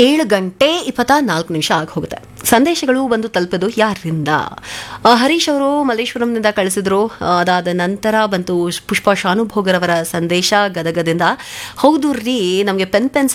7:24 ಆಗಿ ಹೋಗುತ್ತೆ. ಸಂದೇಶಗಳು ಬಂದು ತಲುಪೋದು ಯಾರಿಂದ? ಹರೀಶ್ ಅವರು ಮಲ್ಲೇಶ್ವರಂನಿಂದ ಕಳಿಸಿದ್ರು. ಅದಾದ ನಂತರ ಬಂತು ಪುಷ್ಪಾ ಶಾನುಭೋಗರವರ ಸಂದೇಶ ಗದಗದಿಂದ. ಹೌದು ರೀ, ನಮಗೆ ಪೆನ್